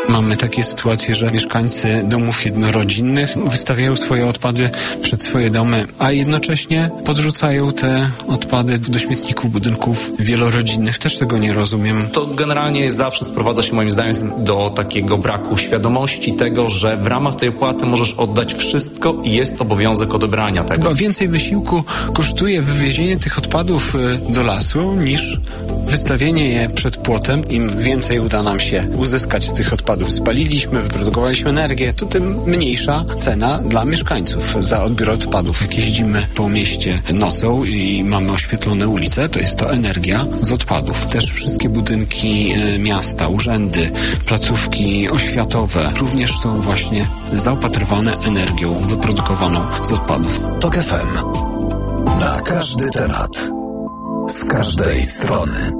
Mamy takie sytuacje, że mieszkańcy domów jednorodzinnych wystawiają swoje odpady przed swoje domy, a jednocześnie podrzucają te odpady do śmietników budynków wielorodzinnych. Też tego nie rozumiem. To generalnie zawsze sprowadza się moim zdaniem do takiego braku świadomości tego, że w ramach tej opłaty możesz oddać wszystko i jest obowiązek odebrania tego. Chyba więcej wysiłku kosztuje wywiezienie tych odpadów do lasu niż wystawienie je przed płotem. Im więcej uda nam się uzyskać z tych odpadów. Spaliliśmy, wyprodukowaliśmy energię, to tym mniejsza cena dla mieszkańców za odbiór odpadów. Jak jeździmy po mieście nocą i mamy oświetlone ulice, to jest to energia z odpadów. Też wszystkie budynki miasta, urzędy, placówki oświatowe również są właśnie zaopatrywane energią wyprodukowaną z odpadów. TOK FM. Na każdy temat. Z każdej strony.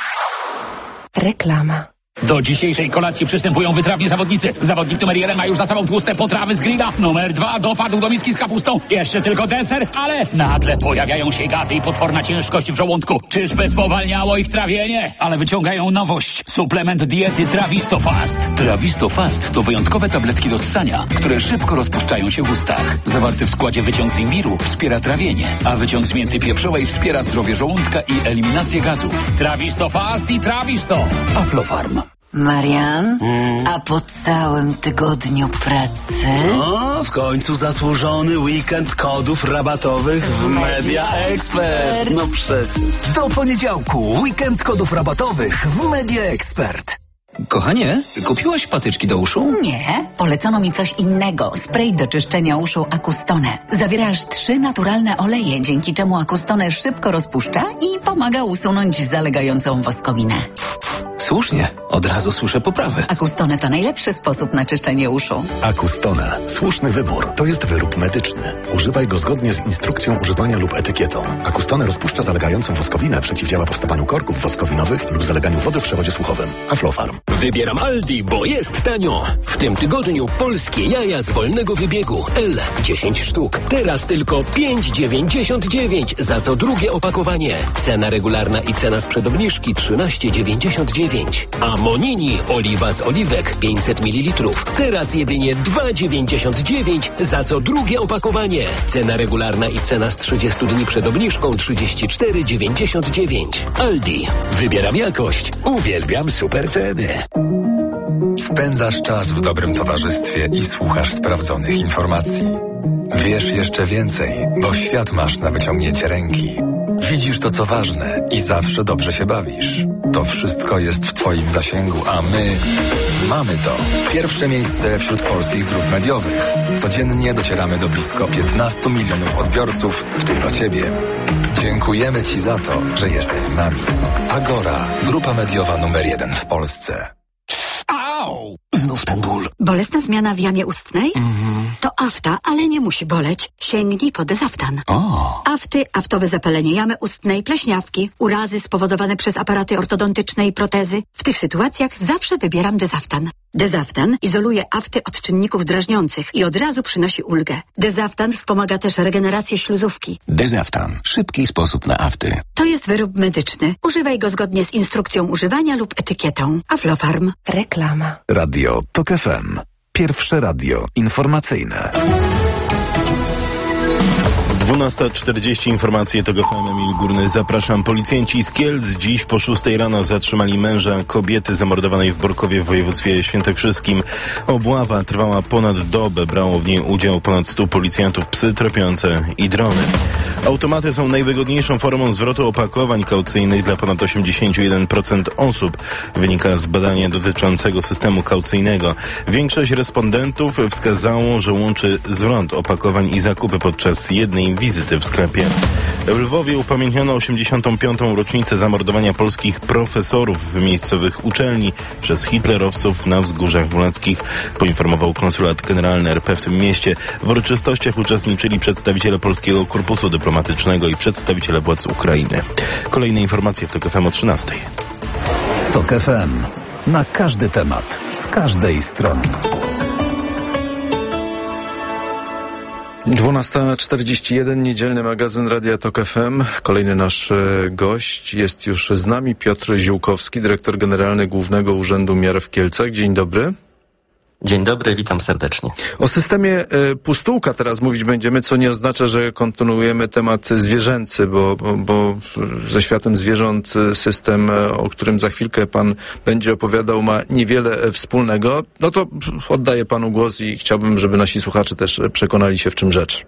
Reklama. Do dzisiejszej kolacji przystępują wytrawni zawodnicy. Zawodnik numer 1 ma już za sobą tłuste potrawy z grilla. Numer 2 dopadł do miski z kapustą. Jeszcze tylko deser, ale nagle pojawiają się gazy i potworna ciężkość w żołądku. Czyżby spowalniało ich trawienie? Ale wyciągają nowość. Suplement diety Travistofast. Travistofast to wyjątkowe tabletki do ssania, które szybko rozpuszczają się w ustach. Zawarty w składzie wyciąg z imbiru wspiera trawienie, a wyciąg z mięty pieprzowej wspiera zdrowie żołądka i eliminację gazów. Travistofast i Travisto. Aflofarm. Marian, a po całym tygodniu pracy? O, w końcu zasłużony weekend kodów rabatowych w Media Expert. No przecież. Do poniedziałku weekend kodów rabatowych w Media Expert. Kochanie, kupiłaś patyczki do uszu? Nie, polecono mi coś innego. Spray do czyszczenia uszu Acustone. Zawiera aż 3 naturalne oleje, dzięki czemu Acustone szybko rozpuszcza i pomaga usunąć zalegającą woskowinę. Słusznie, od razu słyszę poprawę. Acustone to najlepszy sposób na czyszczenie uszu. Acustone. Słuszny wybór. To jest wyrób medyczny. Używaj go zgodnie z instrukcją używania lub etykietą. Acustone rozpuszcza zalegającą woskowinę, przeciwdziała powstawaniu korków woskowinowych lub zaleganiu wody w przewodzie słuchowym. Aflofarm. Wybieram Aldi, bo jest tanio. W tym tygodniu polskie jaja z wolnego wybiegu L 10 sztuk. Teraz tylko 5,99 za co drugie opakowanie. Cena regularna i cena sprzed obniżki 13,99. A Monini oliwa z oliwek 500 ml. Teraz jedynie 2,99 za co drugie opakowanie. Cena regularna i cena z 30 dni przed obniżką 34,99. Aldi. Wybieram jakość. Uwielbiam super ceny. Spędzasz czas w dobrym towarzystwie i słuchasz sprawdzonych informacji. Wiesz jeszcze więcej, bo świat masz na wyciągnięcie ręki. Widzisz to, co ważne i zawsze dobrze się bawisz. To wszystko jest w Twoim zasięgu, a my mamy to. Pierwsze miejsce wśród polskich grup mediowych. Codziennie docieramy do blisko 15 milionów odbiorców, w tym do Ciebie. Dziękujemy Ci za to, że jesteś z nami. Agora, grupa mediowa numer 1 w Polsce. Au! Znów ten ból. Bolesna zmiana w jamie ustnej? To afta, ale nie musi boleć. Sięgnij po Dezaftan. Afty, aftowe zapalenie jamy ustnej, pleśniawki, urazy spowodowane przez aparaty ortodontyczne i protezy. W tych sytuacjach zawsze wybieram Dezaftan. Dezaftan izoluje afty od czynników drażniących i od razu przynosi ulgę. Dezaftan wspomaga też regenerację śluzówki. Dezaftan. Szybki sposób na afty. To jest wyrób medyczny. Używaj go zgodnie z instrukcją używania lub etykietą. Aflofarm. Reklama. Radio TOK FM. Pierwsze radio informacyjne. 12:40 informacje TOK FM. Emil Górny. Zapraszam. Policjanci z Kielc dziś po 6 rano zatrzymali męża kobiety zamordowanej w Borkowie w województwie świętokrzyskim. Obława trwała ponad dobę. Brało w niej udział ponad 100 policjantów, psy tropiące i drony. Automaty są najwygodniejszą formą zwrotu opakowań kaucyjnych dla ponad 81% osób. Wynika z badania dotyczącego systemu kaucyjnego. Większość respondentów wskazało, że łączy zwrot opakowań i zakupy podczas jednej wizyty w sklepie. W Lwowie upamiętniono 85. rocznicę zamordowania polskich profesorów miejscowych uczelni przez hitlerowców na Wzgórzach Włodzkich, poinformował konsulat generalny RP w tym mieście. W uroczystościach uczestniczyli przedstawiciele Polskiego Korpusu Dyplomatycznego i przedstawiciele władz Ukrainy. Kolejne informacje w TOK FM o 13:00. TOK FM. Na każdy temat, z każdej strony. 12:41, niedzielny magazyn Radia TOK FM. Kolejny nasz gość jest już z nami, Piotr Ziółkowski, dyrektor generalny Głównego Urzędu Miar w Kielcach. Dzień dobry. Dzień dobry, witam serdecznie. O systemie Pustułka teraz mówić będziemy, co nie oznacza, że kontynuujemy temat zwierzęcy, bo ze światem zwierząt system, o którym za chwilkę pan będzie opowiadał, ma niewiele wspólnego. No to oddaję panu głos i chciałbym, żeby nasi słuchacze też przekonali się, w czym rzecz.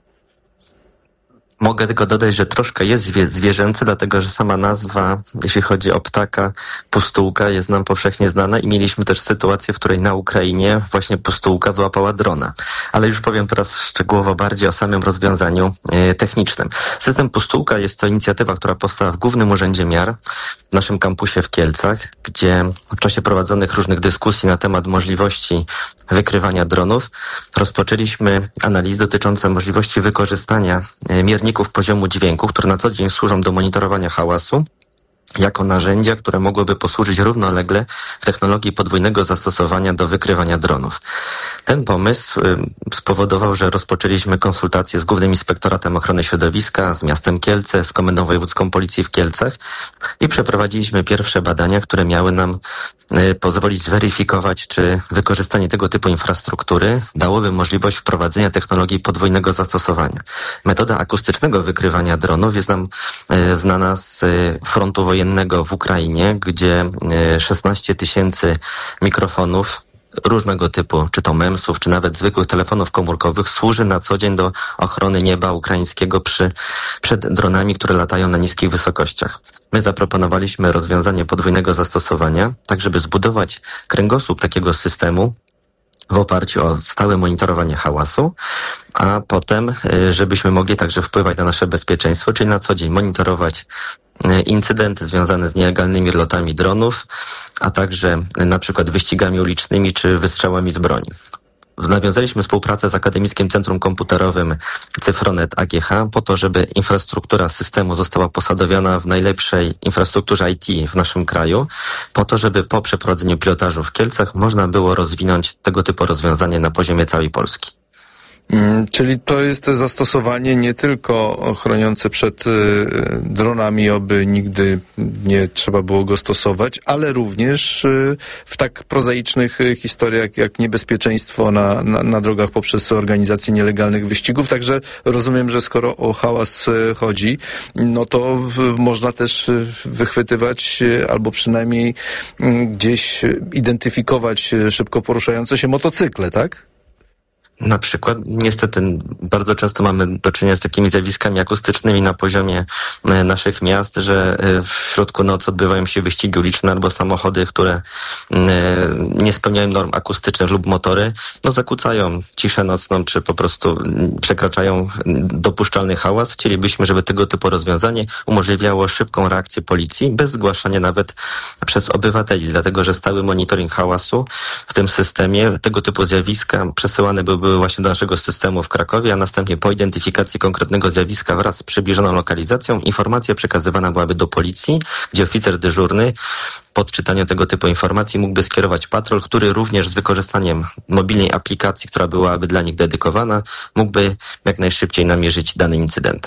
Mogę tylko dodać, że troszkę jest zwierzęcy, dlatego że sama nazwa, jeśli chodzi o ptaka, Pustułka, jest nam powszechnie znana i mieliśmy też sytuację, w której na Ukrainie właśnie Pustułka złapała drona. Ale już powiem teraz szczegółowo bardziej o samym rozwiązaniu technicznym. System Pustułka jest to inicjatywa, która powstała w Głównym Urzędzie Miar, w naszym kampusie w Kielcach, gdzie w czasie prowadzonych różnych dyskusji na temat możliwości wykrywania dronów rozpoczęliśmy analizy dotyczące możliwości wykorzystania mierników poziomu dźwięku, które na co dzień służą do monitorowania hałasu, jako narzędzia, które mogłyby posłużyć równolegle w technologii podwójnego zastosowania do wykrywania dronów. Ten pomysł spowodował, że rozpoczęliśmy konsultacje z Głównym Inspektoratem Ochrony Środowiska, z miastem Kielce, z Komendą Wojewódzką Policji w Kielcach i przeprowadziliśmy pierwsze badania, które miały nam pozwolić zweryfikować, czy wykorzystanie tego typu infrastruktury dałoby możliwość wprowadzenia technologii podwójnego zastosowania. Metoda akustycznego wykrywania dronów jest nam znana z frontu wojennego w Ukrainie, gdzie 16 000 mikrofonów różnego typu, czy to MEMS-ów, czy nawet zwykłych telefonów komórkowych służy na co dzień do ochrony nieba ukraińskiego przed dronami, które latają na niskich wysokościach. My zaproponowaliśmy rozwiązanie podwójnego zastosowania, tak żeby zbudować kręgosłup takiego systemu w oparciu o stałe monitorowanie hałasu, a potem, żebyśmy mogli także wpływać na nasze bezpieczeństwo, czyli na co dzień monitorować incydenty związane z nielegalnymi lotami dronów, a także na przykład wyścigami ulicznymi czy wystrzałami z broni. Nawiązaliśmy współpracę z Akademickim Centrum Komputerowym Cyfronet AGH po to, żeby infrastruktura systemu została posadowiona w najlepszej infrastrukturze IT w naszym kraju, po to, żeby po przeprowadzeniu pilotażu w Kielcach można było rozwinąć tego typu rozwiązanie na poziomie całej Polski. Czyli to jest zastosowanie nie tylko chroniące przed dronami, oby nigdy nie trzeba było go stosować, ale również w tak prozaicznych historiach jak niebezpieczeństwo na drogach poprzez organizację nielegalnych wyścigów. Także rozumiem, że skoro o hałas chodzi, no to można też wychwytywać albo przynajmniej gdzieś identyfikować szybko poruszające się motocykle, tak? Na przykład, niestety bardzo często mamy do czynienia z takimi zjawiskami akustycznymi na poziomie naszych miast, że w środku nocy odbywają się wyścigi uliczne albo samochody, które nie spełniają norm akustycznych lub motory, zakłócają ciszę nocną, czy po prostu przekraczają dopuszczalny hałas. Chcielibyśmy, żeby tego typu rozwiązanie umożliwiało szybką reakcję policji, bez zgłaszania nawet przez obywateli, dlatego że stały monitoring hałasu w tym systemie, tego typu zjawiska przesyłane były właśnie do naszego systemu w Krakowie, a następnie po identyfikacji konkretnego zjawiska wraz z przybliżoną lokalizacją informacja przekazywana byłaby do policji, gdzie oficer dyżurny po odczytaniu tego typu informacji mógłby skierować patrol, który również z wykorzystaniem mobilnej aplikacji, która byłaby dla nich dedykowana, mógłby jak najszybciej namierzyć dany incydent.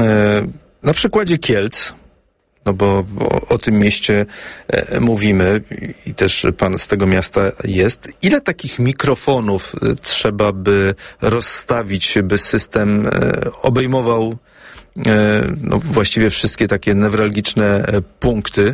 Na przykładzie Kielc, no bo o tym mieście mówimy i też pan z tego miasta jest. Ile takich mikrofonów trzeba by rozstawić, by system obejmował właściwie wszystkie takie newralgiczne punkty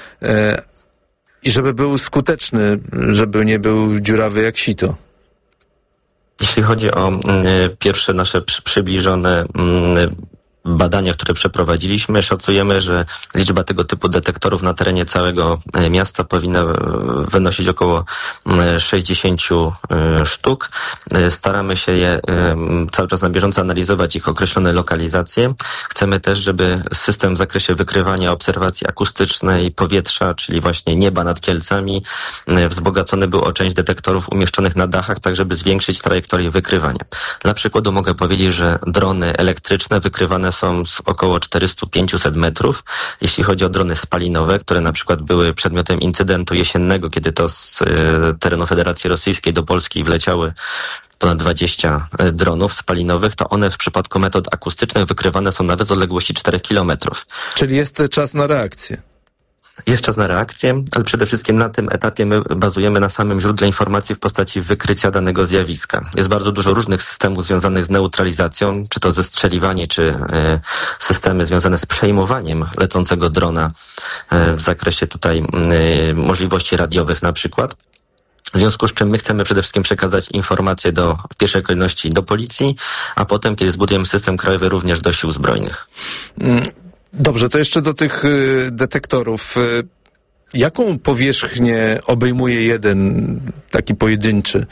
i żeby był skuteczny, żeby nie był dziurawy jak sito? Jeśli chodzi o pierwsze nasze przybliżone badania, które przeprowadziliśmy, szacujemy, że liczba tego typu detektorów na terenie całego miasta powinna wynosić około 60 sztuk. Staramy się je cały czas na bieżąco analizować, ich określone lokalizacje. Chcemy też, żeby system w zakresie wykrywania obserwacji akustycznej powietrza, czyli właśnie nieba nad Kielcami, wzbogacony był o część detektorów umieszczonych na dachach, tak żeby zwiększyć trajektorię wykrywania. Dla przykładu mogę powiedzieć, że drony elektryczne wykrywane są z około 400-500 metrów. Jeśli chodzi o drony spalinowe, które na przykład były przedmiotem incydentu jesiennego, kiedy to z terenu Federacji Rosyjskiej do Polski wleciały ponad 20 dronów spalinowych, to one w przypadku metod akustycznych wykrywane są nawet z odległości 4 km. Czyli jest czas na reakcję. Jest czas na reakcję, ale przede wszystkim na tym etapie my bazujemy na samym źródle informacji w postaci wykrycia danego zjawiska. Jest bardzo dużo różnych systemów związanych z neutralizacją, czy to zestrzeliwanie, czy systemy związane z przejmowaniem lecącego drona w zakresie tutaj możliwości radiowych na przykład. W związku z czym my chcemy przede wszystkim przekazać informacje w pierwszej kolejności do policji, a potem, kiedy zbudujemy system krajowy, również do sił zbrojnych. Dobrze, to jeszcze do tych detektorów. Jaką powierzchnię obejmuje jeden taki pojedynczy?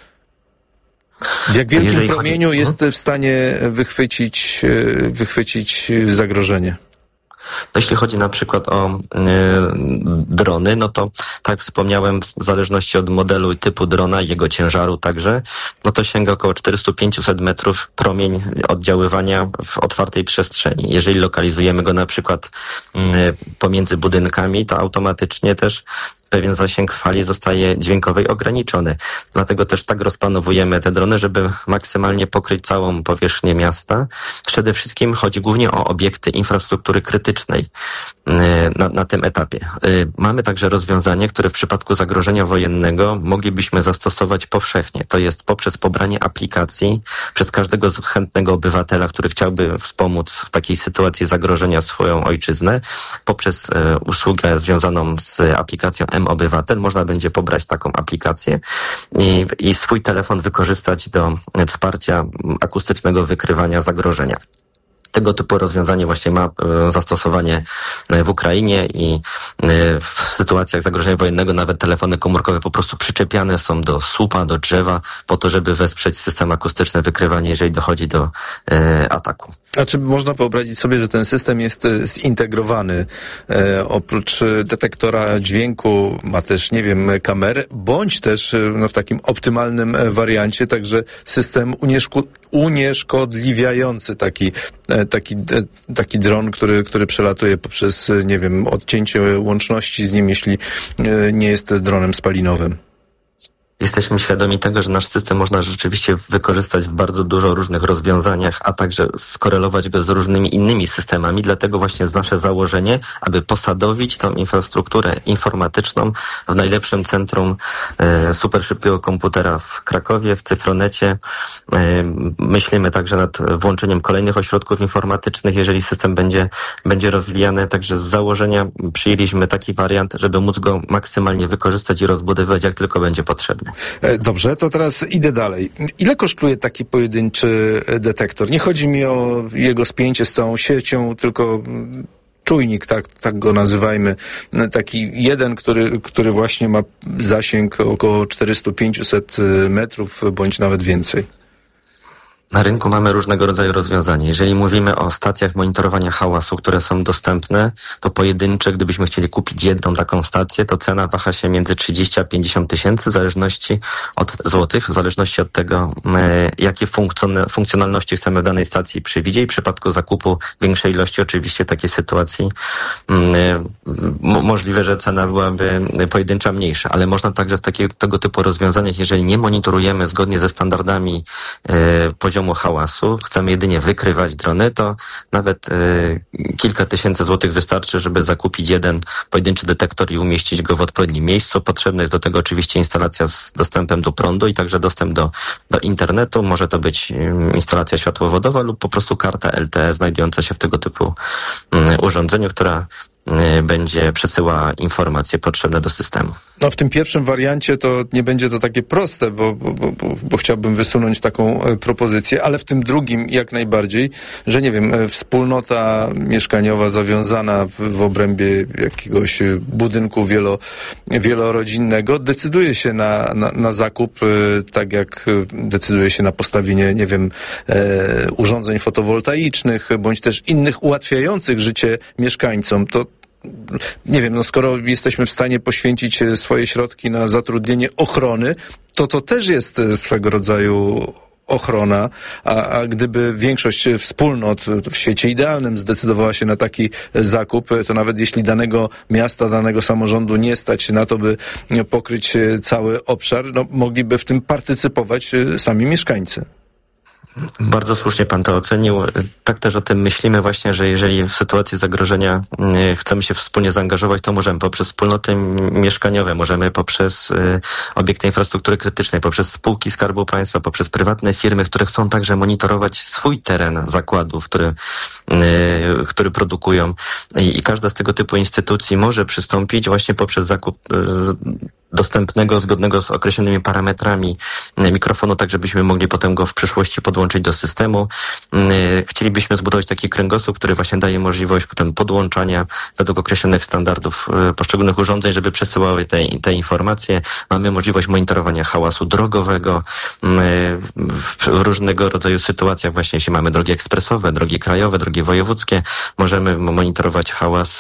W jak wielkim promieniu jest w stanie wychwycić zagrożenie? No jeśli chodzi na przykład o drony, no to tak jak wspomniałem, w zależności od modelu i typu drona i jego ciężaru także, no to sięga około 400-500 metrów promień oddziaływania w otwartej przestrzeni. Jeżeli lokalizujemy go na przykład pomiędzy budynkami, to automatycznie też pewien zasięg fali zostaje dźwiękowej ograniczony. Dlatego też tak rozplanowujemy te drony, żeby maksymalnie pokryć całą powierzchnię miasta. Przede wszystkim chodzi głównie o obiekty infrastruktury krytycznej na tym etapie. Mamy także rozwiązanie, które w przypadku zagrożenia wojennego moglibyśmy zastosować powszechnie. To jest poprzez pobranie aplikacji przez każdego chętnego obywatela, który chciałby wspomóc w takiej sytuacji zagrożenia swoją ojczyznę, poprzez usługę związaną z aplikacją M-Obywatel. Można będzie pobrać taką aplikację i swój telefon wykorzystać do wsparcia akustycznego wykrywania zagrożenia. Tego typu rozwiązanie właśnie ma zastosowanie w Ukrainie i w sytuacjach zagrożenia wojennego nawet telefony komórkowe po prostu przyczepiane są do słupa, do drzewa po to, żeby wesprzeć system akustyczny wykrywania, jeżeli dochodzi do ataku. A czy można wyobrazić sobie, że ten system jest zintegrowany? Oprócz detektora dźwięku ma też, nie wiem, kamerę, bądź też w takim optymalnym wariancie także system unieszkodliwiający taki dron, który przelatuje poprzez, nie wiem, odcięcie łączności z nim, jeśli nie jest dronem spalinowym. Jesteśmy świadomi tego, że nasz system można rzeczywiście wykorzystać w bardzo dużo różnych rozwiązaniach, a także skorelować go z różnymi innymi systemami. Dlatego właśnie jest nasze założenie, aby posadowić tą infrastrukturę informatyczną w najlepszym centrum super szybkiego komputera w Krakowie, w Cyfronecie. Myślimy także nad włączeniem kolejnych ośrodków informatycznych, jeżeli system będzie rozwijany. Także z założenia przyjęliśmy taki wariant, żeby móc go maksymalnie wykorzystać i rozbudowywać, jak tylko będzie potrzebny. Dobrze, to teraz idę dalej. Ile kosztuje taki pojedynczy detektor? Nie chodzi mi o jego spięcie z całą siecią, tylko czujnik, tak go nazywajmy. Taki jeden, który właśnie ma zasięg około 400-500 metrów, bądź nawet więcej. Na rynku mamy różnego rodzaju rozwiązania. Jeżeli mówimy o stacjach monitorowania hałasu, które są dostępne, to pojedyncze, gdybyśmy chcieli kupić jedną taką stację, to cena waha się między 30 a 50 tysięcy, w zależności od tego, jakie funkcjonalności chcemy w danej stacji przewidzieć. W przypadku zakupu większej ilości oczywiście takiej sytuacji możliwe, że cena byłaby pojedyncza mniejsza, ale można także w tego typu rozwiązaniach, jeżeli nie monitorujemy zgodnie ze standardami poziomu hałasu, chcemy jedynie wykrywać drony, to nawet kilka tysięcy złotych wystarczy, żeby zakupić jeden pojedynczy detektor i umieścić go w odpowiednim miejscu. Potrzebna jest do tego oczywiście instalacja z dostępem do prądu i także dostęp do internetu. Może to być instalacja światłowodowa lub po prostu karta LTE znajdująca się w tego typu urządzeniu, która będzie przesyłała informacje potrzebne do systemu. No w tym pierwszym wariancie to nie będzie to takie proste, bo chciałbym wysunąć taką propozycję, ale w tym drugim jak najbardziej, że nie wiem, wspólnota mieszkaniowa zawiązana w obrębie jakiegoś budynku wielorodzinnego decyduje się na zakup, tak jak decyduje się na postawienie, nie wiem, urządzeń fotowoltaicznych, bądź też innych ułatwiających życie mieszkańcom. To nie wiem, skoro jesteśmy w stanie poświęcić swoje środki na zatrudnienie ochrony, to też jest swego rodzaju ochrona, a gdyby większość wspólnot w świecie idealnym zdecydowała się na taki zakup, to nawet jeśli danego miasta, danego samorządu nie stać na to, by pokryć cały obszar, mogliby w tym partycypować sami mieszkańcy. Bardzo słusznie pan to ocenił. Tak też o tym myślimy właśnie, że jeżeli w sytuacji zagrożenia chcemy się wspólnie zaangażować, to możemy poprzez wspólnoty mieszkaniowe, możemy poprzez obiekty infrastruktury krytycznej, poprzez spółki Skarbu Państwa, poprzez prywatne firmy, które chcą także monitorować swój teren zakładów, który produkują. I każda z tego typu instytucji może przystąpić właśnie poprzez zakup dostępnego, zgodnego z określonymi parametrami mikrofonu, tak żebyśmy mogli potem go w przyszłości podłączyć do systemu. Chcielibyśmy zbudować taki kręgosłup, który właśnie daje możliwość potem podłączania według określonych standardów poszczególnych urządzeń, żeby przesyłały te informacje. Mamy możliwość monitorowania hałasu drogowego w różnego rodzaju sytuacjach. Właśnie jeśli mamy drogi ekspresowe, drogi krajowe, drogi wojewódzkie, możemy monitorować hałas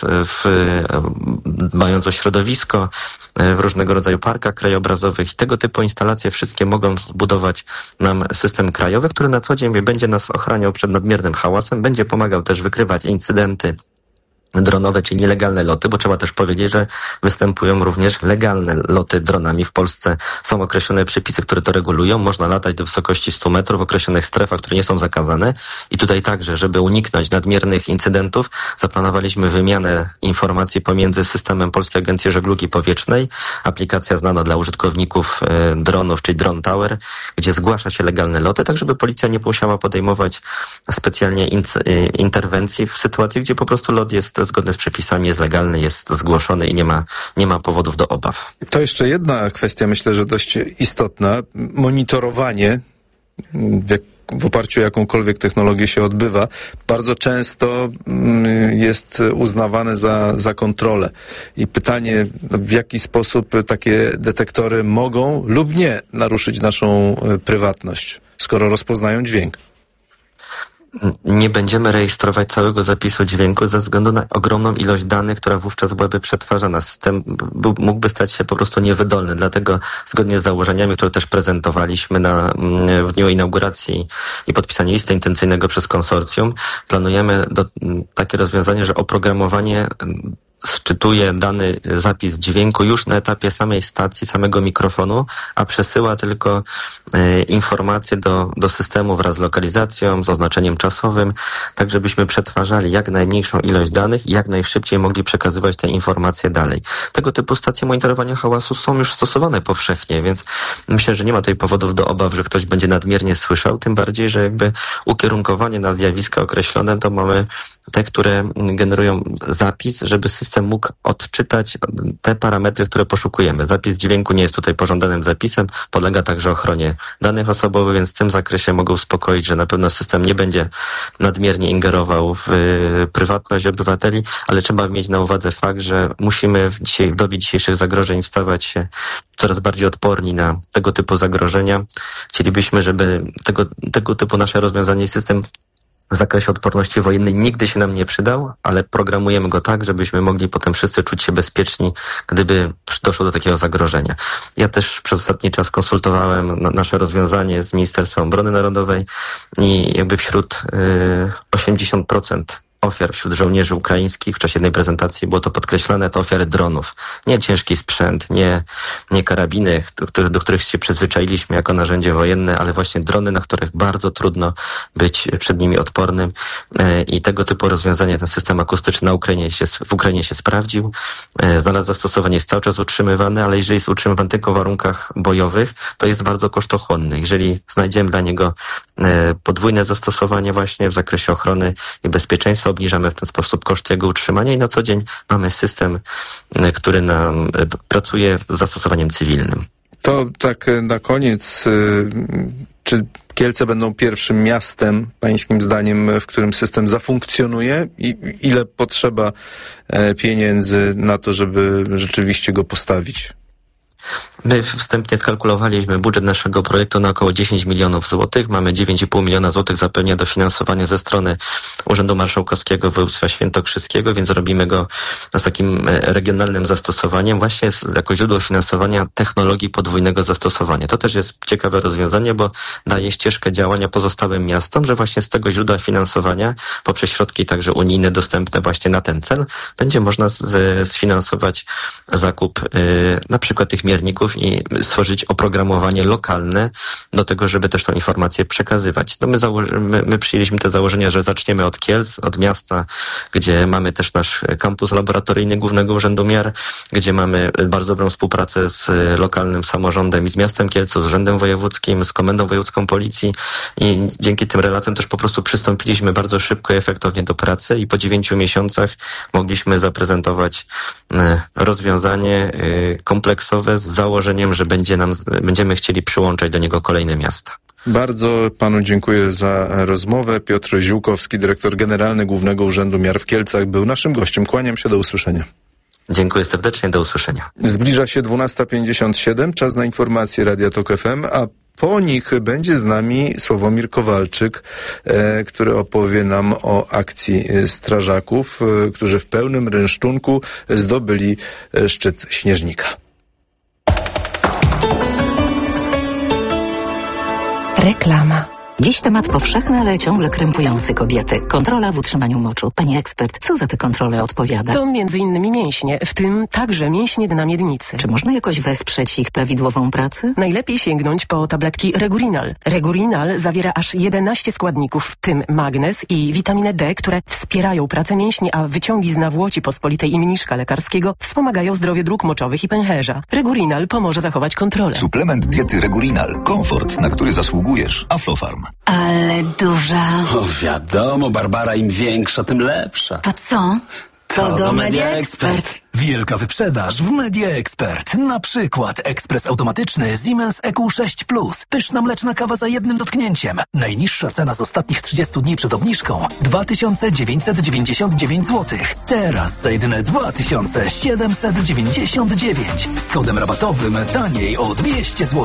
dbając o środowisko w różnego rodzaju parkach krajobrazowych i tego typu instalacje wszystkie mogą zbudować nam system krajowy, który na co dzień będzie nas ochraniał przed nadmiernym hałasem, będzie pomagał też wykrywać incydenty dronowe, czyli nielegalne loty, bo trzeba też powiedzieć, że występują również legalne loty dronami. W Polsce są określone przepisy, które to regulują. Można latać do wysokości 100 metrów w określonych strefach, które nie są zakazane. I tutaj także, żeby uniknąć nadmiernych incydentów, zaplanowaliśmy wymianę informacji pomiędzy systemem Polskiej Agencji Żeglugi Powietrznej, aplikacja znana dla użytkowników dronów, czyli Drone Tower, gdzie zgłasza się legalne loty, tak żeby policja nie musiała podejmować specjalnie interwencji w sytuacji, gdzie po prostu lot jest zgodny z przepisami, jest legalny, jest zgłoszony i nie ma powodów do obaw. To jeszcze jedna kwestia, myślę, że dość istotna. Monitorowanie, w oparciu o jakąkolwiek technologię się odbywa, bardzo często jest uznawane za kontrolę. I pytanie, w jaki sposób takie detektory mogą lub nie naruszyć naszą prywatność, skoro rozpoznają dźwięk. Nie będziemy rejestrować całego zapisu dźwięku ze względu na ogromną ilość danych, która wówczas byłaby przetwarzana. System mógłby stać się po prostu niewydolny. Dlatego zgodnie z założeniami, które też prezentowaliśmy w dniu inauguracji i podpisania listy intencyjnego przez konsorcjum, planujemy takie rozwiązanie, że oprogramowanie sczytuje dany zapis dźwięku już na etapie samej stacji, samego mikrofonu, a przesyła tylko informacje do systemu wraz z lokalizacją, z oznaczeniem czasowym, tak żebyśmy przetwarzali jak najmniejszą ilość danych i jak najszybciej mogli przekazywać te informacje dalej. Tego typu stacje monitorowania hałasu są już stosowane powszechnie, więc myślę, że nie ma tutaj powodów do obaw, że ktoś będzie nadmiernie słyszał, tym bardziej, że jakby ukierunkowanie na zjawiska określone to mamy te, które generują zapis, żeby system mógł odczytać te parametry, które poszukujemy. Zapis dźwięku nie jest tutaj pożądanym zapisem, podlega także ochronie danych osobowych, więc w tym zakresie mogę uspokoić, że na pewno system nie będzie nadmiernie ingerował w prywatność obywateli, ale trzeba mieć na uwadze fakt, że musimy w dobie dzisiejszych zagrożeń stawać się coraz bardziej odporni na tego typu zagrożenia. Chcielibyśmy, żeby tego typu nasze rozwiązanie i system w zakresie odporności wojennej nigdy się nam nie przydał, ale programujemy go tak, żebyśmy mogli potem wszyscy czuć się bezpieczni, gdyby doszło do takiego zagrożenia. Ja też przez ostatni czas konsultowałem nasze rozwiązanie z Ministerstwem Obrony Narodowej i jakby wśród 80% ofiar wśród żołnierzy ukraińskich w czasie jednej prezentacji było to podkreślane, to ofiary dronów. Nie ciężki sprzęt, nie karabiny, do których się przyzwyczailiśmy jako narzędzie wojenne, ale właśnie drony, na których bardzo trudno być przed nimi odpornym. I tego typu rozwiązanie, ten system akustyczny w Ukrainie się sprawdził. Znalazł zastosowanie, jest cały czas utrzymywany, ale jeżeli jest utrzymywany tylko w warunkach bojowych, to jest bardzo kosztochłonny. Jeżeli znajdziemy dla niego podwójne zastosowanie właśnie w zakresie ochrony i bezpieczeństwa, obniżamy w ten sposób koszt jego utrzymania i na co dzień mamy system, który nam pracuje z zastosowaniem cywilnym. To tak na koniec, czy Kielce będą pierwszym miastem, pańskim zdaniem, w którym system zafunkcjonuje i ile potrzeba pieniędzy na to, żeby rzeczywiście go postawić? My wstępnie skalkulowaliśmy budżet naszego projektu na około 10 milionów złotych. Mamy 9,5 miliona złotych zapewnia dofinansowanie ze strony Urzędu Marszałkowskiego Województwa Świętokrzyskiego, więc robimy go z takim regionalnym zastosowaniem właśnie jako źródło finansowania technologii podwójnego zastosowania. To też jest ciekawe rozwiązanie, bo daje ścieżkę działania pozostałym miastom, że właśnie z tego źródła finansowania poprzez środki także unijne dostępne właśnie na ten cel będzie można sfinansować zakup na przykład tych mierników i stworzyć oprogramowanie lokalne do tego, żeby też tą informację przekazywać. No my przyjęliśmy te założenia, że zaczniemy od Kielc, od miasta, gdzie mamy też nasz kampus laboratoryjny Głównego Urzędu Miar, gdzie mamy bardzo dobrą współpracę z lokalnym samorządem i z miastem Kielce, z Urzędem Wojewódzkim, z Komendą Wojewódzką Policji i dzięki tym relacjom też po prostu przystąpiliśmy bardzo szybko i efektownie do pracy i po 9 miesiącach mogliśmy zaprezentować rozwiązanie kompleksowe z założeniem, że będziemy chcieli przyłączać do niego kolejne miasta. Bardzo panu dziękuję za rozmowę. Piotr Ziółkowski, dyrektor generalny Głównego Urzędu Miar w Kielcach, był naszym gościem. Kłaniam się, do usłyszenia. Dziękuję serdecznie, do usłyszenia. Zbliża się 12:57, czas na informacje Radia Tok FM, a po nich będzie z nami Sławomir Kowalczyk, który opowie nam o akcji strażaków, którzy w pełnym rynsztunku zdobyli szczyt Śnieżnika. Reklama. Dziś temat powszechny, ale ciągle krępujący kobiety. Kontrola w utrzymaniu moczu. Pani ekspert, co za tę kontrolę odpowiada? To m.in. mięśnie, w tym także mięśnie dna miednicy. Czy można jakoś wesprzeć ich prawidłową pracę? Najlepiej sięgnąć po tabletki Regurinal. Regurinal zawiera aż 11 składników, w tym magnez i witaminę D, które wspierają pracę mięśni, a wyciągi z nawłoci pospolitej i mniszka lekarskiego wspomagają zdrowie dróg moczowych i pęcherza. Regurinal pomoże zachować kontrolę. Suplement diety Regurinal. Komfort, na który zasługujesz. Aflofarm. Ale duża. O, wiadomo, Barbara, im większa, tym lepsza. To co? To do Media Expert. Wielka wyprzedaż w Media Expert. Na przykład ekspres automatyczny Siemens EQ6 Plus. Pyszna mleczna kawa za jednym dotknięciem. Najniższa cena z ostatnich 30 dni przed obniżką 2999 zł. Teraz za jedyne 2799. Z kodem rabatowym taniej o 200 zł.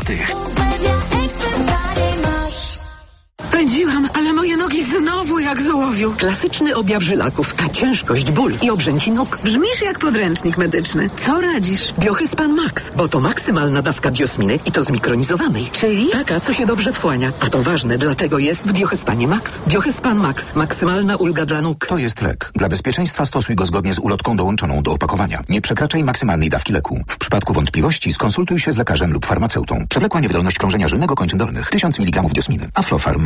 Pędziłam, ale moje nogi znowu jak z ołowiu. Klasyczny objaw żylaków, a ciężkość, ból i obrzęci nóg. Brzmisz jak podręcznik medyczny. Co radzisz? Biohyspan Max, bo to maksymalna dawka biosminy i to zmikronizowanej. Czyli? Taka, co się dobrze wchłania. A to ważne, dlatego jest w Biohyspanie Max. Biohyspan Max. Maksymalna ulga dla nóg. To jest lek. Dla bezpieczeństwa stosuj go zgodnie z ulotką dołączoną do opakowania. Nie przekraczaj maksymalnej dawki leku. W przypadku wątpliwości skonsultuj się z lekarzem lub farmaceutą. Przewlekła niewydolność krążenia żylnego kończyn dolnych. 1000 mg diosminy. Aflofarm.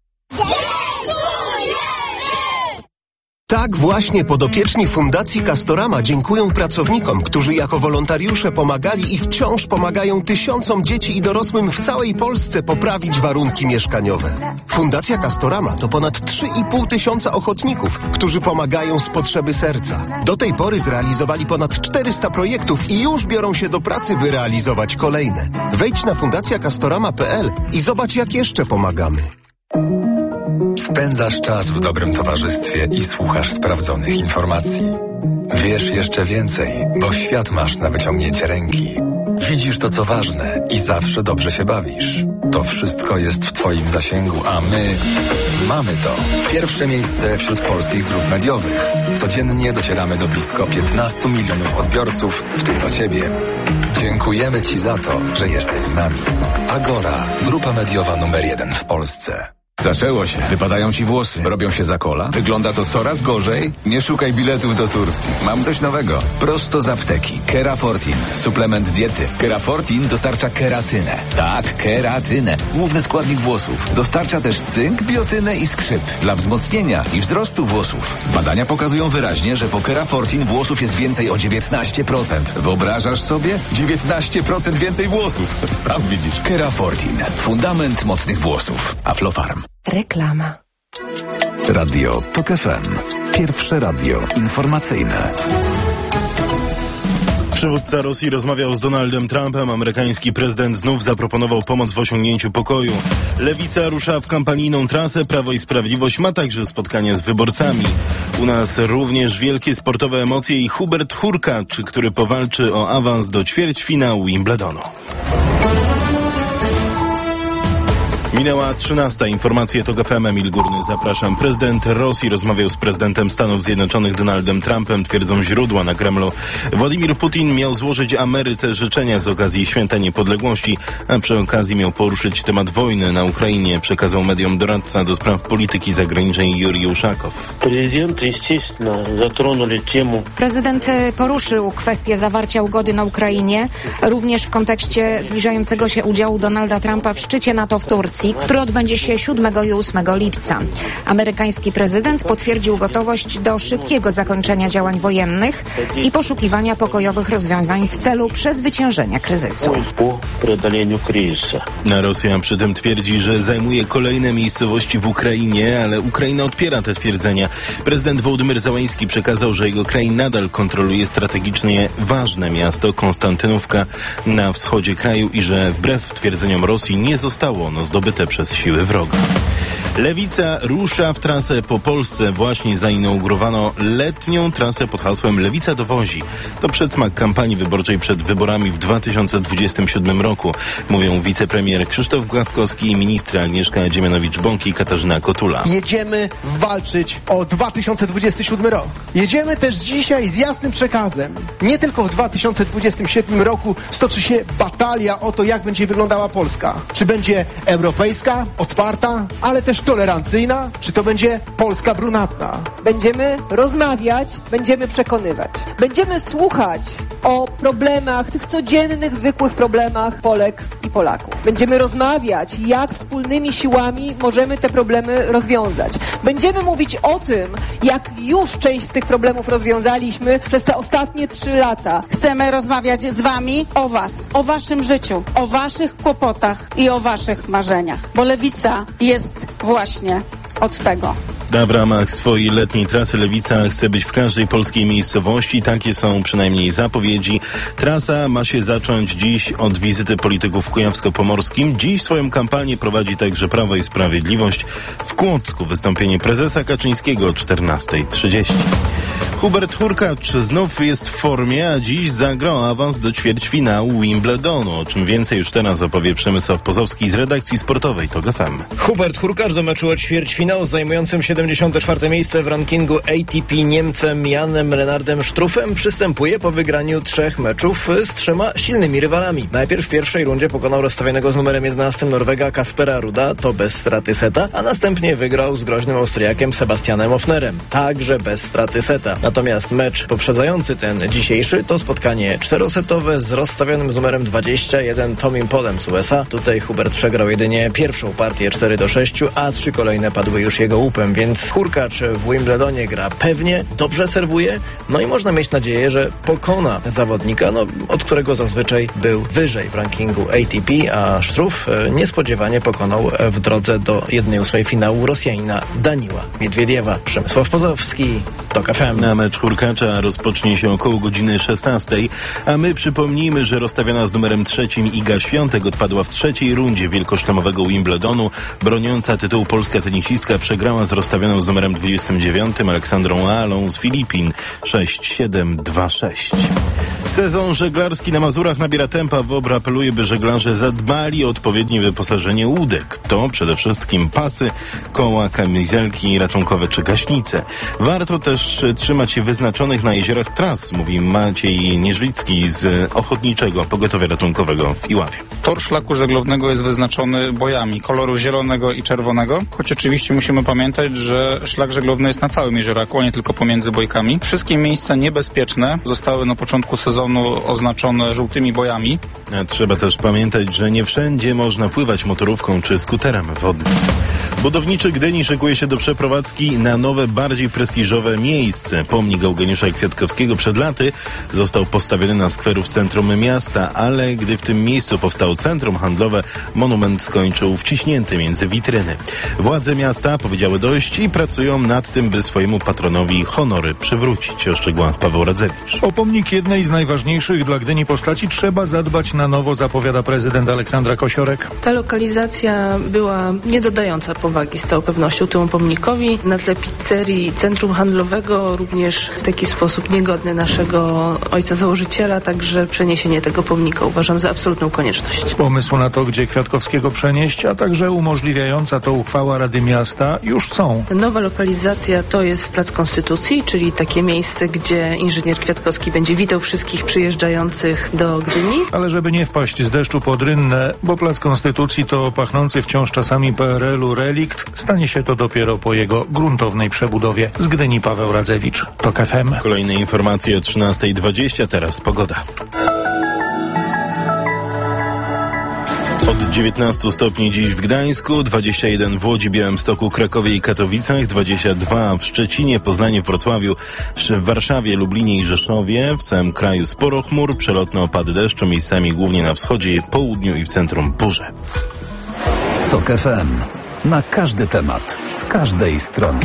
Tak właśnie podopieczni Fundacji Castorama dziękują pracownikom, którzy jako wolontariusze pomagali i wciąż pomagają tysiącom dzieci i dorosłym w całej Polsce poprawić warunki mieszkaniowe. Fundacja Castorama to ponad 3,5 tysiąca ochotników, którzy pomagają z potrzeby serca. Do tej pory zrealizowali ponad 400 projektów i już biorą się do pracy, by realizować kolejne. Wejdź na fundacjacastorama.pl i zobacz, jak jeszcze pomagamy. Spędzasz czas w dobrym towarzystwie i słuchasz sprawdzonych informacji. Wiesz jeszcze więcej, bo świat masz na wyciągnięcie ręki. Widzisz to, co ważne i zawsze dobrze się bawisz. To wszystko jest w Twoim zasięgu, a my mamy to. Pierwsze miejsce wśród polskich grup mediowych. Codziennie docieramy do blisko 15 milionów odbiorców, w tym do Ciebie. Dziękujemy Ci za to, że jesteś z nami. Agora, grupa mediowa numer 1 w Polsce. Zaczęło się. Wypadają ci włosy. Robią się za kola. Wygląda to coraz gorzej. Nie szukaj biletów do Turcji. Mam coś nowego. Prosto z apteki. Kerafortin. Suplement diety. Kerafortin dostarcza keratynę. Tak, keratynę. Główny składnik włosów. Dostarcza też cynk, biotynę i skrzyp. Dla wzmocnienia i wzrostu włosów. Badania pokazują wyraźnie, że po Kerafortin włosów jest więcej o 19%. Wyobrażasz sobie? 19% więcej włosów. Sam widzisz. Kerafortin. Fundament mocnych włosów. Aflofarm. Reklama. Radio Tok FM. Pierwsze radio informacyjne. Przywódca Rosji rozmawiał z Donaldem Trumpem. Amerykański prezydent znów zaproponował pomoc w osiągnięciu pokoju. Lewica rusza w kampanijną trasę. Prawo i Sprawiedliwość ma także spotkanie z wyborcami. U nas również wielkie sportowe emocje i Hubert Hurkacz, który powalczy o awans do ćwierćfinału Wimbledonu. Minęła 13. Informacje TOK FM. Emil Górny, zapraszam. Prezydent Rosji rozmawiał z prezydentem Stanów Zjednoczonych Donaldem Trumpem, twierdzą źródła na Kremlu. Władimir Putin miał złożyć Ameryce życzenia z okazji Święta Niepodległości, a przy okazji miał poruszyć temat wojny na Ukrainie, przekazał mediom doradca do spraw polityki zagranicznej Jurij Uszakow. Prezydent poruszył kwestię zawarcia ugody na Ukrainie, również w kontekście zbliżającego się udziału Donalda Trumpa w szczycie NATO w Turcji, który odbędzie się 7 i 8 lipca. Amerykański prezydent potwierdził gotowość do szybkiego zakończenia działań wojennych i poszukiwania pokojowych rozwiązań w celu przezwyciężenia kryzysu. Rosja przy tym twierdzi, że zajmuje kolejne miejscowości w Ukrainie, ale Ukraina odpiera te twierdzenia. Prezydent Wołodymyr Zełański przekazał, że jego kraj nadal kontroluje strategicznie ważne miasto Konstantynówka na wschodzie kraju i że wbrew twierdzeniom Rosji nie zostało ono zdobyte przez siły wroga. Lewica rusza w trasę po Polsce. Właśnie zainaugurowano letnią trasę pod hasłem Lewica dowozi. To przedsmak kampanii wyborczej przed wyborami w 2027 roku. Mówią wicepremier Krzysztof Gawkowski i ministra Agnieszka Dziemianowicz-Bąk i Katarzyna Kotula. Jedziemy walczyć o 2027 rok. Jedziemy też dzisiaj z jasnym przekazem. Nie tylko w 2027 roku stoczy się batalia o to, jak będzie wyglądała Polska. Czy będzie europejska, otwarta, ale też tolerancyjna, czy to będzie Polska brunatna? Będziemy rozmawiać, będziemy przekonywać. Będziemy słuchać o problemach, tych codziennych, zwykłych problemach Polek i Polaków. Będziemy rozmawiać, jak wspólnymi siłami możemy te problemy rozwiązać. Będziemy mówić o tym, jak już część z tych problemów rozwiązaliśmy przez te ostatnie 3 lata. Chcemy rozmawiać z wami o was, o waszym życiu, o waszych kłopotach i o waszych marzeniach. Bo Lewica jest właśnie od tego. A w ramach swojej letniej trasy Lewica chce być w każdej polskiej miejscowości. Takie są przynajmniej zapowiedzi. Trasa ma się zacząć dziś od wizyty polityków w Kujawsko-Pomorskim. Dziś swoją kampanię prowadzi także Prawo i Sprawiedliwość. W Kłodzku wystąpienie prezesa Kaczyńskiego o 14:30. Hubert Hurkacz znów jest w formie, a dziś zagrał awans do ćwierćfinału Wimbledonu. O czym więcej już teraz opowie Przemysław Pozowski z redakcji sportowej TOK FM. Hubert Hurkacz do meczu o ćwierćfinał z zajmującym 74. miejsce w rankingu ATP Niemcem Janem Lennardem Struffem przystępuje po wygraniu 3 meczów z 3 silnymi rywalami. Najpierw w pierwszej rundzie pokonał rozstawionego z numerem 11 Norwega Kaspera Ruda, to bez straty seta, a następnie wygrał z groźnym Austriakiem Sebastianem Ofnerem, także bez straty seta. Natomiast mecz poprzedzający ten dzisiejszy to spotkanie 4-setowe z rozstawionym z numerem 21 Tomim Polem z USA. Tutaj Hubert przegrał jedynie pierwszą partię 4-6, a 3 kolejne padły już jego łupem, więc Hurkacz w Wimbledonie gra pewnie, dobrze serwuje, no i można mieć nadzieję, że pokona zawodnika, od którego zazwyczaj był wyżej w rankingu ATP, a Struff niespodziewanie pokonał w drodze do 1/8 finału Rosjanina Daniła Miedwiediewa. Przemysław Pozowski, TOK FM. Na mecz Hurkacza rozpocznie się około godziny 16, a my przypomnijmy, że rozstawiona z numerem 3 Iga Świątek odpadła w 3. rundzie wielkoszlemowego Wimbledonu. Broniąca tytułu polska tenisistka przegrała z rozstawioną z numerem 29 Aleksandrą Alą z Filipin 6-7, 2-6. Sezon żeglarski na Mazurach nabiera tempa. WOBR apeluje, by żeglarze zadbali o odpowiednie wyposażenie łódek. To przede wszystkim pasy, koła, kamizelki ratunkowe czy gaśnice. Warto też trzymać się wyznaczonych na jeziorach tras, mówi Maciej Nieżwicki z Ochotniczego Pogotowia Ratunkowego w Iławie. Tor szlaku żeglownego jest wyznaczony bojami koloru zielonego i czerwonego, choć oczywiście musimy pamiętać, że szlak żeglowny jest na całym jeziораku, a nie tylko pomiędzy bojkami. Wszystkie miejsca niebezpieczne zostały na początku sezonu oznaczone żółtymi bojami. A trzeba też pamiętać, że nie wszędzie można pływać motorówką czy skuterem wodnym. Budowniczy Gdyni szykuje się do przeprowadzki na nowe, bardziej prestiżowe miejsce. Pomnik Eugeniusza Kwiatkowskiego przed laty został postawiony na skweru w centrum miasta, ale gdy w tym miejscu powstało centrum handlowe, monument skończył wciśnięty między witryny. Władze miasta powiedziały dość i pracują nad tym, by swojemu patronowi honory przywrócić. Szczegóła Paweł Radzewicz. O pomnik jednej z najważniejszych dla Gdyni postaci trzeba zadbać na nowo, zapowiada prezydent Aleksandra Kosiorek. Ta lokalizacja była nie dodająca powagi z całą pewnością temu pomnikowi. Na tle pizzerii, centrum handlowego również w taki sposób niegodny naszego ojca założyciela, także przeniesienie tego pomnika uważam za absolutną konieczność. Pomysł na to, gdzie Kwiatkowskiego przenieść, a także umożliwiająca to uchwała Rady Miasta już są. Nowa lokalizacja to jest Plac Konstytucji, czyli takie miejsce, gdzie inżynier Kwiatkowski będzie witał wszystkich przyjeżdżających do Gdyni. Ale żeby nie wpaść z deszczu pod rynnę, bo Plac Konstytucji to pachnący wciąż czasami PRL-u relikt, stanie się to dopiero po jego gruntownej przebudowie. Z Gdyni Paweł Radzewicz, TOK FM. Kolejne informacje o 13:20, teraz pogoda. Od 19 stopni dziś w Gdańsku, 21 w Łodzi, Białymstoku, Krakowie i Katowicach, 22 w Szczecinie, Poznaniu, Wrocławiu, w Warszawie, Lublinie i Rzeszowie. W całym kraju sporo chmur, przelotne opady deszczu, miejscami głównie na wschodzie, południu i w centrum burze. TOK FM. Na każdy temat, z każdej strony.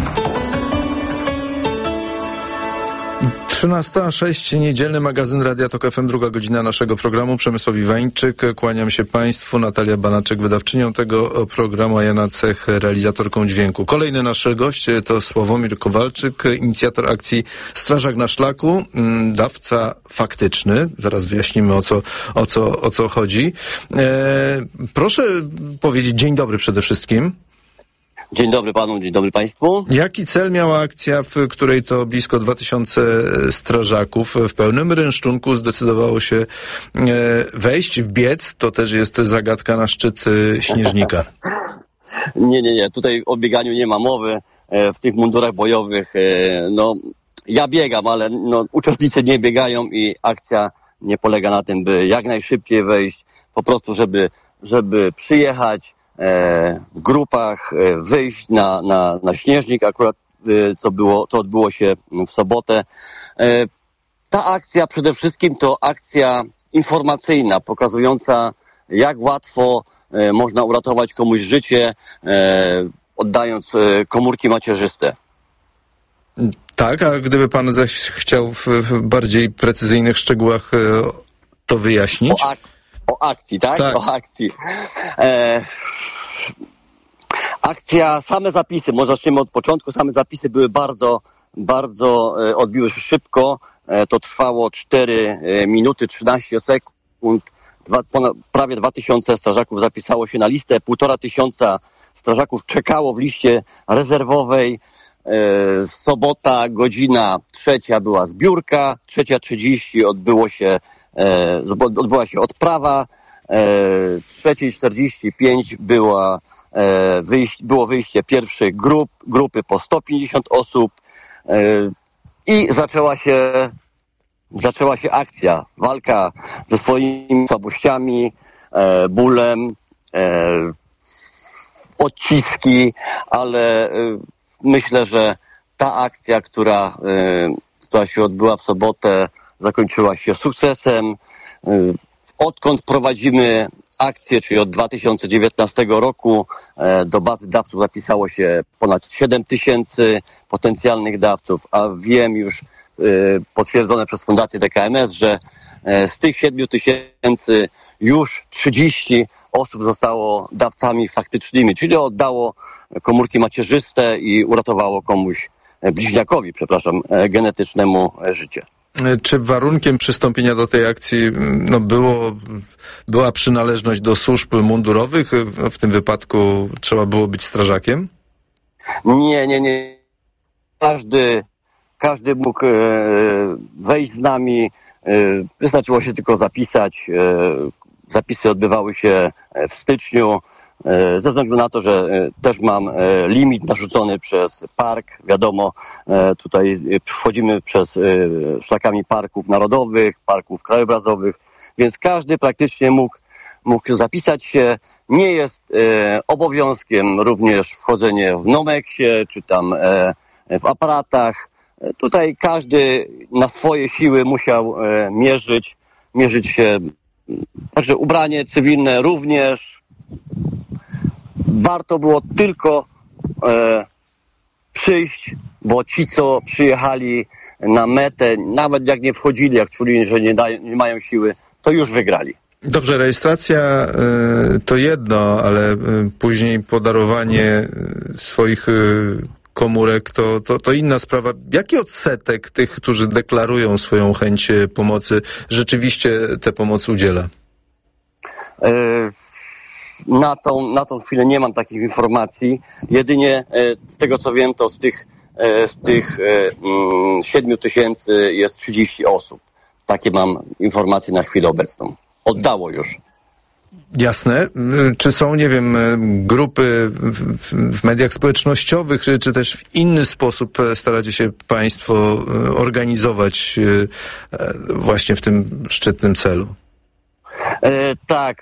13:06, niedzielny magazyn Radia TOK FM, druga godzina naszego programu. Przemysław Iwańczyk, kłaniam się Państwu. Natalia Banaczek, wydawczynią tego programu, a Jana Cech, realizatorką dźwięku. Kolejny nasz gość to Sławomir Kowalczyk, inicjator akcji Strażak na Szlaku, dawca faktyczny. Zaraz wyjaśnimy, o co chodzi. Proszę powiedzieć dzień dobry przede wszystkim. Dzień dobry panu, dzień dobry państwu. Jaki cel miała akcja, w której to blisko 2000 strażaków w pełnym rynsztunku zdecydowało się wejść, wbiec? To też jest zagadka na szczyt Śnieżnika. Nie. Tutaj o bieganiu nie ma mowy. W tych mundurach bojowych, ja biegam, ale uczestnicy nie biegają i akcja nie polega na tym, by jak najszybciej wejść, po prostu żeby przyjechać, w grupach wyjść na Śnieżnik, akurat to odbyło się w sobotę. Ta akcja przede wszystkim to akcja informacyjna, pokazująca jak łatwo można uratować komuś życie, oddając komórki macierzyste. Tak, a gdyby pan zaś chciał w bardziej precyzyjnych szczegółach to wyjaśnić? O akcji, tak? O akcji. Akcja, same zapisy, może zaczniemy od początku, same zapisy były bardzo odbiły się szybko. To trwało 4 minuty, 13 sekund. Prawie 2000 strażaków zapisało się na listę. 1500 strażaków czekało w liście rezerwowej. Sobota, godzina 3 była zbiórka, 3:30 odbyła się odprawa, 3:45 było wyjście pierwszych grupy po 150 osób i zaczęła się akcja, walka ze swoimi słabościami, bólem, odciski, ale myślę, że ta akcja, która się odbyła w sobotę, zakończyła się sukcesem. Odkąd prowadzimy akcję, czyli od 2019 roku, do bazy dawców zapisało się ponad 7000 potencjalnych dawców, a wiem już potwierdzone przez Fundację DKMS, że z tych 7000 już 30 osób zostało dawcami faktycznymi, czyli oddało komórki macierzyste i uratowało komuś, bliźniakowi, genetycznemu życie. Czy warunkiem przystąpienia do tej akcji była przynależność do służb mundurowych? W tym wypadku trzeba było być strażakiem? Nie. Każdy mógł wejść z nami. Wystarczyło się tylko zapisać. Zapisy odbywały się w styczniu. Ze względu na to, że też mam limit narzucony przez park, wiadomo, tutaj wchodzimy przez szlakami parków narodowych, parków krajobrazowych, więc każdy praktycznie mógł zapisać się. Nie jest obowiązkiem również wchodzenie w Nomeksie, czy tam w aparatach. Tutaj każdy na swoje siły musiał mierzyć się, także ubranie cywilne również. Warto było tylko przyjść, bo ci, co przyjechali na metę, nawet jak nie wchodzili, jak czuli, że nie mają siły, to już wygrali. Dobrze, rejestracja to jedno, ale później podarowanie swoich komórek to inna sprawa. Jaki odsetek tych, którzy deklarują swoją chęć pomocy, rzeczywiście tę pomoc udziela? Na tą chwilę nie mam takich informacji. Jedynie z tego co wiem, to z tych 7 000 jest 30 osób. Takie mam informacje na chwilę obecną. Oddało już. Jasne. Czy są, nie wiem, grupy w mediach społecznościowych, czy też w inny sposób staracie się państwo organizować właśnie w tym szczytnym celu? Tak.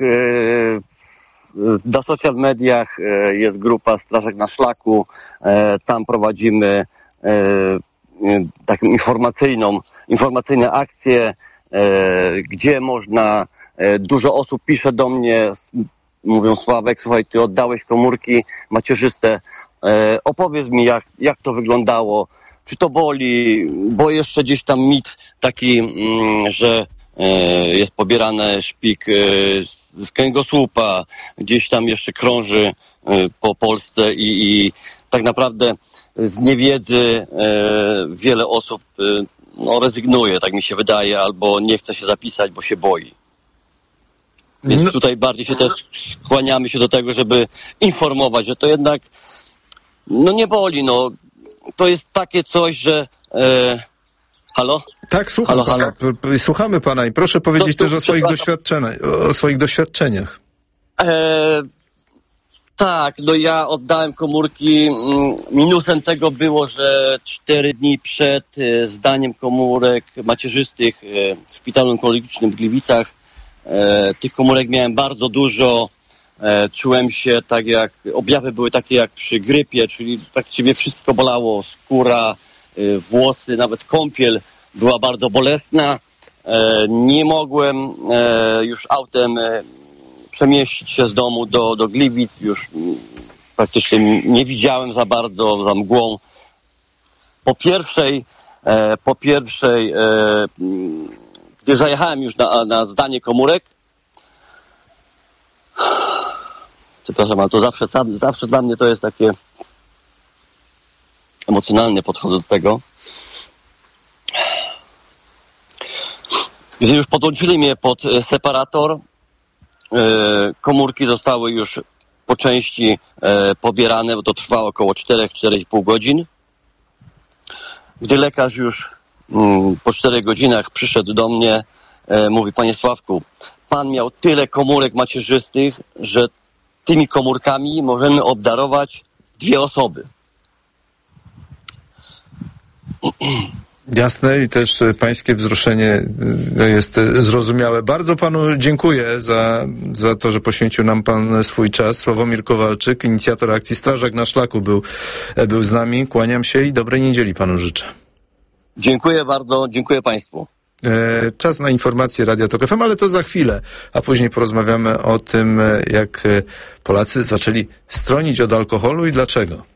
Na social mediach jest grupa Strażak na Szlaku. Tam prowadzimy taką informacyjne akcje, gdzie można. Dużo osób pisze do mnie, mówią: Sławek, słuchaj, ty oddałeś komórki macierzyste, opowiedz mi jak to wyglądało, czy to boli, bo jeszcze gdzieś tam mit taki, że jest pobierany szpik z kręgosłupa, gdzieś tam jeszcze krąży po Polsce i tak naprawdę z niewiedzy wiele osób rezygnuje, tak mi się wydaje, albo nie chce się zapisać, bo się boi. Więc tutaj bardziej się też skłaniamy się do tego, żeby informować, że to jednak nie boli, to jest takie coś, że halo? Tak, słucham pana. Słuchamy pana i proszę powiedzieć też o swoich doświadczeniach. Tak, ja oddałem komórki. Minusem tego było, że 4 dni przed zdaniem komórek macierzystych w szpitalu onkologicznym w Gliwicach tych komórek miałem bardzo dużo. Czułem się tak jak, objawy były takie jak przy grypie, czyli praktycznie wszystko bolało, skóra, włosy, nawet kąpiel była bardzo bolesna. Nie mogłem już autem przemieścić się z domu do Gliwic, już praktycznie nie widziałem za bardzo, za mgłą. Po pierwszej gdy zajechałem już na zdanie komórek, przepraszam, ale to zawsze dla mnie to jest takie emocjonalne, podchodzę do tego. Gdy już podłączyli mnie pod separator, komórki zostały już po części pobierane, bo to trwało około 4-4,5 godzin. Gdy lekarz już po 4 godzinach przyszedł do mnie, mówi: panie Sławku, pan miał tyle komórek macierzystych, że tymi komórkami możemy obdarować 2 osoby. Jasne i też pańskie wzruszenie jest zrozumiałe. Bardzo panu dziękuję za to, że poświęcił nam pan swój czas. Sławomir Kowalczyk, inicjator akcji Strażak na Szlaku był z nami. Kłaniam się i dobrej niedzieli panu życzę. Dziękuję bardzo, dziękuję państwu. Czas na informacje Radia Tok FM, ale to za chwilę, a później porozmawiamy o tym, jak Polacy zaczęli stronić od alkoholu i dlaczego.